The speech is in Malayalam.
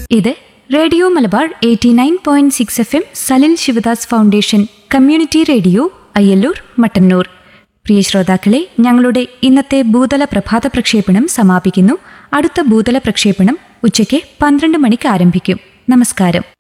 ഇത് radio Malabar 89.6 FM Salil Sivadas foundation community radio Ayyallur Mattannur. പ്രിയ ശ്രോതാക്കളെ, ഞങ്ങളുടെ ഇന്നത്തെ ഭൂതല പ്രഭാത പ്രക്ഷേപണം സമാപിക്കുന്നു. അടുത്ത ഭൂതല പ്രക്ഷേപണം ഉച്ചയ്ക്ക് 12 മണിക്ക് ആരംഭിക്കും. നമസ്കാരം.